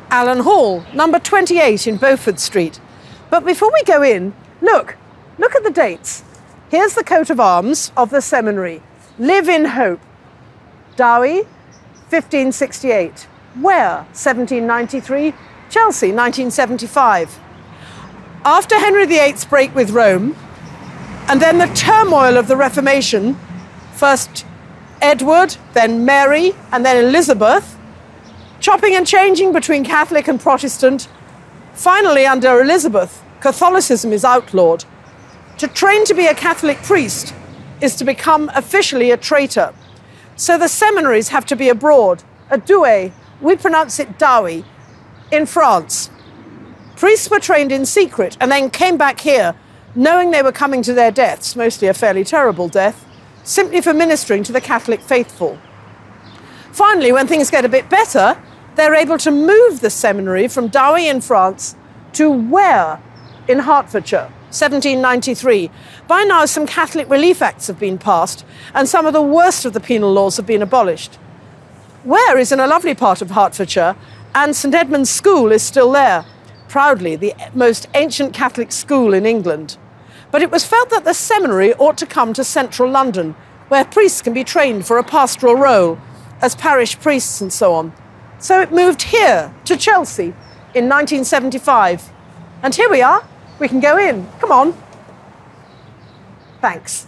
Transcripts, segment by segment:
Allen Hall, number 28 in Beaufort Street. But before we go in, look at the dates. Here's the coat of arms of the seminary. Live in Hope. Dowie, 1568. Ware, 1793. Chelsea, 1975. After Henry VIII's break with Rome, and then the turmoil of the Reformation, first Edward, then Mary, and then Elizabeth, chopping and changing between Catholic and Protestant. Finally, under Elizabeth, Catholicism is outlawed. To train to be a Catholic priest is to become officially a traitor. So the seminaries have to be abroad, at Douai, we pronounce it Dowie, in France. Priests were trained in secret and then came back here, knowing they were coming to their deaths, mostly a fairly terrible death, simply for ministering to the Catholic faithful. Finally, when things get a bit better, they're able to move the seminary from Dowie in France to Ware in Hertfordshire, 1793. By now, some Catholic Relief Acts have been passed, and some of the worst of the penal laws have been abolished. Ware is in a lovely part of Hertfordshire, and St Edmund's School is still there, proudly the most ancient Catholic school in England. But it was felt that the seminary ought to come to central London, where priests can be trained for a pastoral role, as parish priests and so on. So it moved here to Chelsea in 1975. And here we are. We can go in. Come on. Thanks.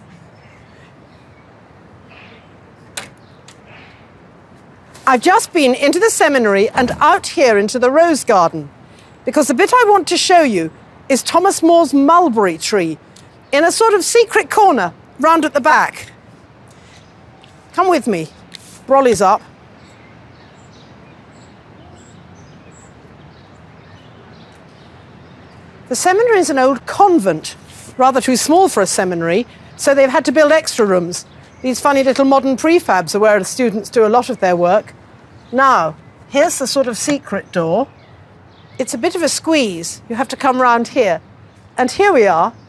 I've just been into the seminary and out here into the rose garden, because the bit I want to show you is Thomas More's mulberry tree in a sort of secret corner round at the back. Come with me. Brolly's up. The seminary is an old convent, rather too small for a seminary, so they've had to build extra rooms. These funny little modern prefabs are where the students do a lot of their work. Now, here's the sort of secret door. It's a bit of a squeeze. You have to come round here. And here we are